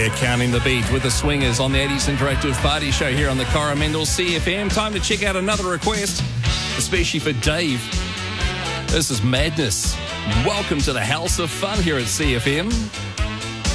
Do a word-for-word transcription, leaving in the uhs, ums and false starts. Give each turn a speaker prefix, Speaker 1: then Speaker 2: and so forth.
Speaker 1: We're counting the beat with the Swingers on the eighties Interactive Party Show here on the Coromandel C F M. Time to check out another request, especially for Dave. This is Madness. Welcome to the House of Fun here at C F M.